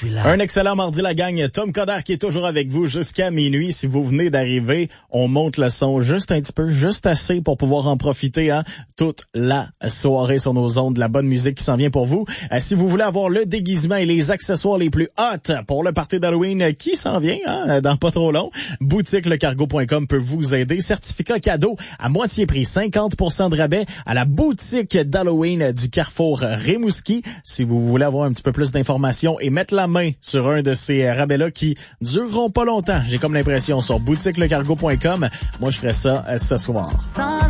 suis là. Un excellent mardi, la gang. Tom Coder qui est toujours avec vous jusqu'à minuit. Si vous venez d'arriver, on monte le son juste un petit peu, juste assez pour pouvoir en profiter toute la soirée sur nos ondes, de la bonne musique qui s'en vient pour vous. Si vous voulez avoir le déguisement et les accessoires les plus hot pour le party d'Halloween qui s'en vient dans pas trop long, boutiquelecargo.com peut vous aider. Certificat cadeau à moitié prix, 50% de rabais à la boutique d'Halloween du Carrefour Rimouski. Si vous voulez avoir un petit peu plus d'informations et mettre la main sur un de ces rabais-là qui dureront pas longtemps, j'ai comme l'impression, sur boutiquelecargo.com. Moi, je ferai ça ce soir.